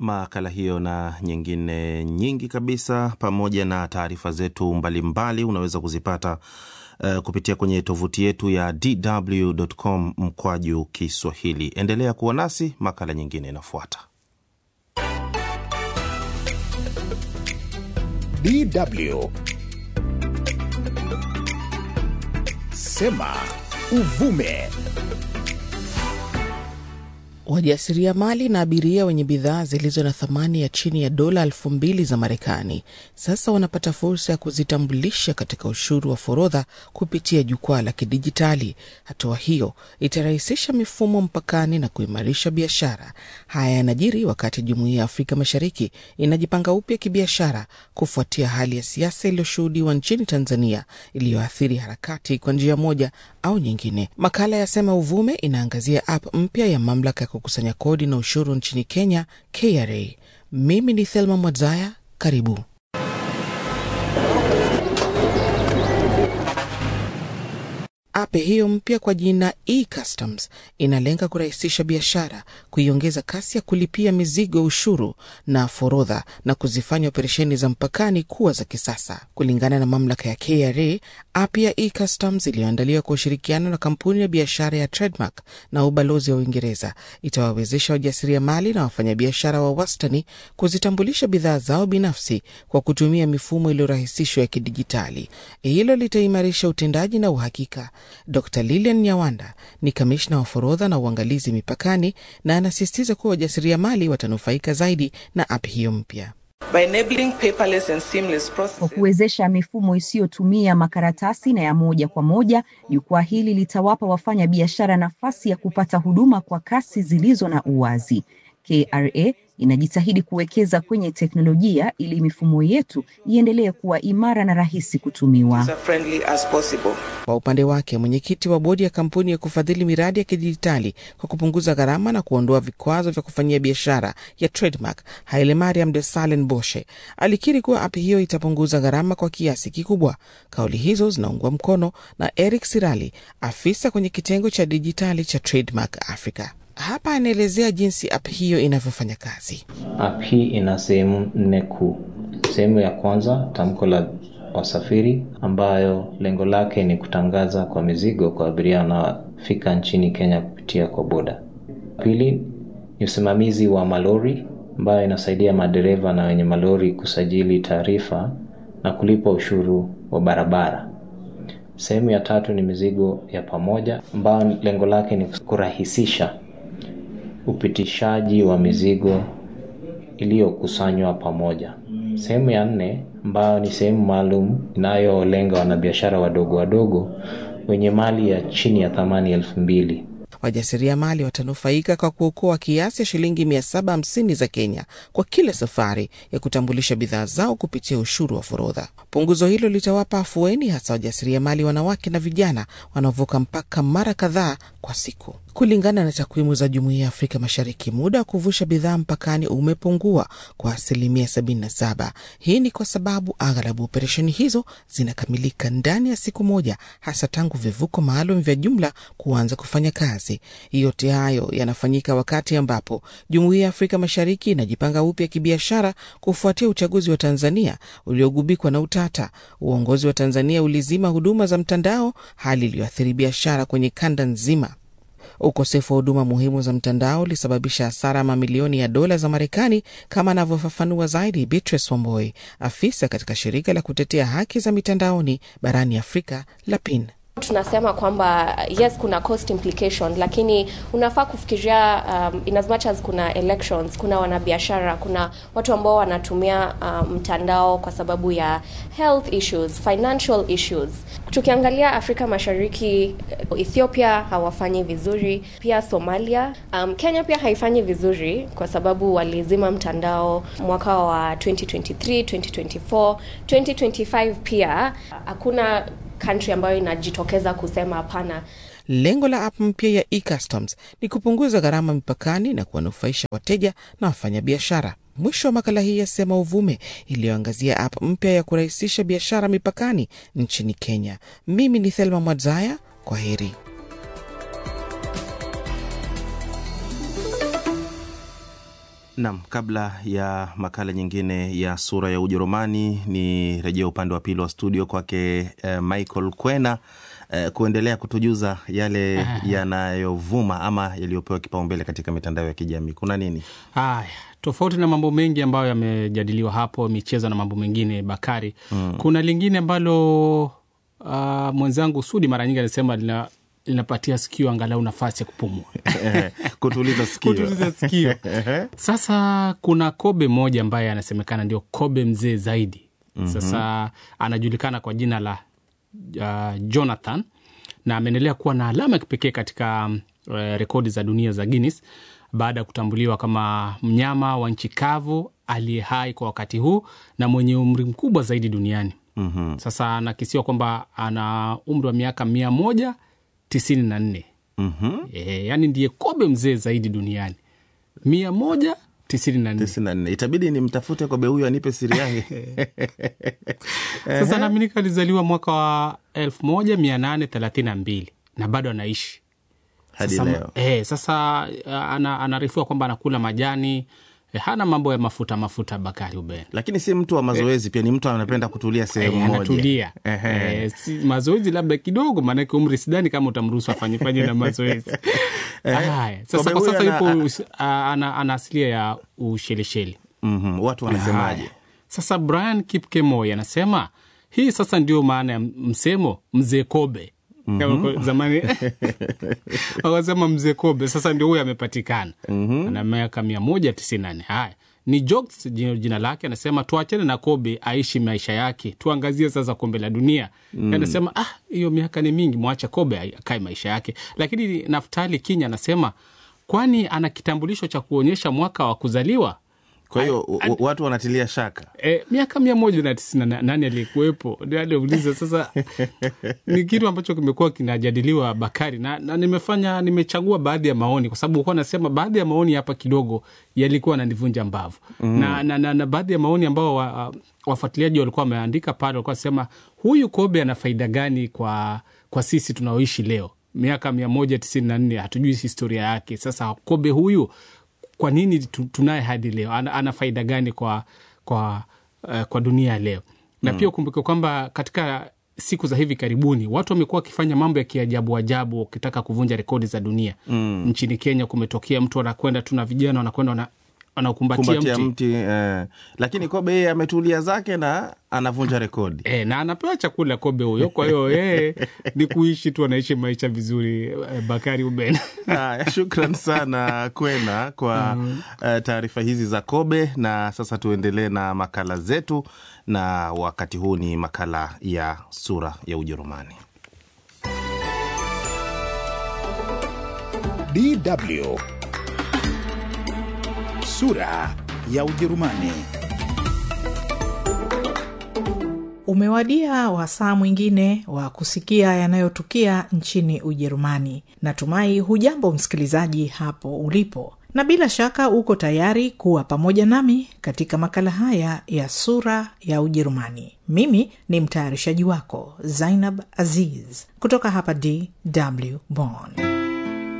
Makala hiyo na nyingine nyingi kabisa pamoja na taarifa zetu mbalimbali unaweza kuzipata kupitia kwenye tovuti yetu ya dw.com/Kiswahili. Endelea kuwa nasi, makala nyingine inafuata. DW Sema Uvume. Wajasiriamali na abiria wenye bidhaa zilizo na thamani ya chini ya dola 2,000 za Marekani sasa wanapata fursa ya kuzitambulisha katika ushuru wa forodha kupitia jukwaa la kidijitali. Hatua hiyo itarahisisha mifumo mpakani na kuimarisha biashara. Haya yanajiri wakati Jumuiya ya Afrika Mashariki inajipanga upya kibiashara kufuatia hali ya siasa iliyoshuhudiwa nchini Tanzania iliyoathiri harakati kwa njia moja au nyingine. Makala ya Sema Uvume inaangazia app mpya ya mamlaka ya kukusanya kodi na ushuru nchini Kenya, KRA. Mimi ni Thelma Mwadzaya, karibu. App hiyo mpya kwa jina e-Customs inalenga kurahisisha biashara, kuiongeza kasi ya kulipia mizigo, ushuru na forodha na kuzifanya operesheni za mpakani kuwa za kisasa. Kulingana na mamlaka ya KRA, app ya e-Customs iliyoandaliwa kwa ushirikiano na kampuni ya biashara ya Trademark na ubalozi wa Uingereza itawawezesha wajasiriamali na wafanyabiashara wa wastani kuzitambulisha bidhaa zao binafsi kwa kutumia mifumo iliyorahisishwa ya kidijitali. Hilo litaimarisha utendaji na uhakika. Dr. Lilian Nyawanda ni kamishna wa forodha na uangalizi mipakani na anasisitiza kuwa wajasiriamali watanufaika zaidi na app hiyo mpya. Kwa kuwezesha mifumo isiyotumia makaratasi na ya moja kwa moja, jukwaa hili litawapa wafanya biashara nafasi ya kupata huduma kwa kasi zilizo na uwazi. KRA inajitahidi kuwekeza kwenye teknolojia ili mifumo yetu iendelee kuwa imara na rahisi kutumiwa. Kwa upande wake, mwenyekiti wa bodi ya kampuni ya kufadhili miradi ya kidijitali kwa kupunguza gharama na kuondoa vikwazo vya kufanyia biashara ya Trademark, Hailemariam de Salen Boshe, alikiri kuwa app hiyo itapunguza gharama kwa kiasi kikubwa. Kauli hizo zinaungwa mkono na Eric Sirali, afisa kwenye kitengo cha dijitali cha Trademark Africa. Hapa anaelezea jinsi app hiyo inavyofanya kazi. App hii ina sehemu 4 kuu. Sehemu ya kwanza, tamko la wasafiri, ambayo lengo lake ni kutangaza kwa mizigo kwa abiria wanaofika nchini Kenya kupitia kwa boda. Pili, ni usimamizi wa malori, ambayo inasaidia madereva na wenye malori kusajili taarifa na kulipa ushuru wa barabara. Sehemu ya tatu ni mizigo ya pamoja, ambayo lengo lake ni kurahisisha upitishaji wa mizigo iliyokusanywa pamoja. Sehemu ya 4, ambayo ni sehemu maalum inayolenga wanabiashara wadogo wenye mali ya chini ya thamani 2,000. Wajasiriamali watanufaika kwa kuokoa kiasi ya shilingi 750 za Kenya kwa kila safari ya kutambulisha bidhaa zao kupitia ushuru wa forodha. Punguzo hilo litawapa afueni hasa wajasiriamali wanawake na vijana wanaovuka mpaka mara kadhaa kwa siku. Kulingana na takwimu za Jumuiya ya Afrika Mashariki, muda wa kuvusha bidhaa mpakani umepungua kwa 77%. Hii ni kwa sababu aghalabu operesheni hizo zinakamilika ndani ya siku moja, hasa tangu vivuko maalum vya jumla kuanza kufanya kazi. Yote hayo yanafanyika wakati ambapo Jumuiya ya Afrika Mashariki inajipanga upya kibiashara kufuatia uchaguzi wa Tanzania uliogubikwa na utata. Uongozi wa Tanzania ulizima huduma za mtandao, hali iliyoathiri biashara kwenye kanda nzima. Ukosefu wa huduma muhimu za mtandao ulisababisha hasara mamilioni ya dola za Marekani, kama anavyofafanua zaidi Beatrice Wamboi, afisa katika shirika la kutetea haki za mitandaoni barani Afrika la PIN. Tunasema kwamba yes, kuna cost implication, lakini unafaa kufikiria in as much as kuna elections, kuna wanabiashara, kuna watu ambao wanatumia mtandao kwa sababu ya health issues, financial issues. Tukiangalia Afrika Mashariki, Ethiopia hawafanyi vizuri, pia Somalia, Kenya pia haifanyi vizuri kwa sababu walizima mtandao mwaka wa 2023, 2024, 2025 pia hakuna country ambayo inajitokeza kusema hapana. Lengo la app mpya ya e-Customs ni kupunguza gharama mipakani na kuwanufaisha wateja na wafanyabiashara. Mwisho wa makala hii ya Sema Uvume iliyoangazia app mpya ya kurahisisha biashara mipakani nchini Kenya. Mimi ni Thelma Mwadzaya, kwa heri. Naam, kabla ya makala nyingine ya sura ya Ujerumani, ni rejea upande wa pili wa studio kwake Michael Kwena kuendelea kutujuza yale yanayovuma ama yaliyopewa kipaumbele katika mitandao ya kijamii. Kuna nini? Tofauti na mambo mengi ambayo yamejadiliwa hapo, michezo na mambo mengine, Bakari, kuna lingine ambalo mwenzangu Sudi mara nyingi anasema linapatia sikio angalau nafasi ya kupumua. Kutuliza sikio. Sasa kuna kobe moja ambaye anasemekana ndio kobe mzee zaidi. Sasa anajulikana kwa jina la Jonathan, na ameendelea kuwa na alama kipekee katika rekodi za dunia za Guinness baada ya kutambuliwa kama mnyama wa nchi kavu aliye hai kwa wakati huu na mwenye umri mkubwa zaidi duniani. Sasa anakisiwa kwamba ana umri wa miaka 194. Yani ndiye kobe mzee zaidi duniani. 194. Itabidi nimtafute kobe huyo anipe siri yake. Sasa naaminika alizaliwa mwaka wa 1832 na bado anaishi hadi leo. Sasa anarifiwa kwamba anakula majani, hana mambo ya mafuta Bakari Ubena. Lakini si mtu wa mazoezi, pia ni mtu anapenda kutulia sehemu moja. Anatulia. Si mazoezi labda kidogo, maana umri sidhani kama utamruhusu afanye na mazoezi. Sasa kwa sasa yupo ana asilia ya Ushelisheli. Watu wanasemaje? Sasa Brian Kipkemoi anasema hii sasa ndio maana ya msemo mzee kobe. Zamani wakasema mzee kobe, sasa ndio huyo amepatikana. Ana miaka 194. Ni jokes jina lake. Anasema tuachane na kobe aishi maisha yake, tuangazie sasa kombe la dunia. Anasema hiyo miaka ni mingi, mwacha kobe akae maisha yake. Lakini Naftali Kinya anasema kwani ana kitambulisho cha kuonyesha mwaka wa kuzaliwa? Kwa hiyo watu wanatilia shaka. Miaka 190 nani alikuwepo? Ndio aliuliza. Sasa ni kitu ambacho kimekuwa kinajadiliwa, Bakari, na nimechagua baadhi ya maoni kwa sababu kwa nasema baadhi ya maoni hapa kidogo yalikuwa yananivunja mbavu. Na baadhi ya maoni ambao wafuatiliaji walikuwa wameandika pale, walikuwa sema huyu kobe ana faida gani kwa sisi tunaoishi leo? Miaka 194 hatujui historia yake. Sasa kobe huyu kwa nini tunaye hadi leo? Ana faida gani kwa dunia leo? Na pia ukumbuke kwamba katika siku za hivi karibuni watu wamekuwa wakifanya mambo ya kiajabu ajabu wakitaka kuvunja rekodi za dunia. Nchini Kenya kumetokea mtu anakwenda tu na vijana wanakwenda wanakumbatia mti. Lakini kobe yeye ametulia zake na anavunja rekodi. Na anapewa chakula kobe huyo. Kwa hiyo ni kuishi tu, anaishi maisha vizuri, Bakari Ubena. Shukran sana Kwena kwa taarifa hizi za kobe. Na sasa tuendelee na makala zetu, na wakati huu ni makala ya sura ya Ujerumani. DW Sura ya Ujerumani. Umewadia wasaa mwingine wa kusikia yanayotukia nchini Ujerumani. Natumai hujambo msikilizaji hapo ulipo, na bila shaka uko tayari kuwa pamoja nami katika makala haya ya sura ya Ujerumani. Mimi ni mtayarishaji wako Zainab Aziz kutoka hapa DW Bonn.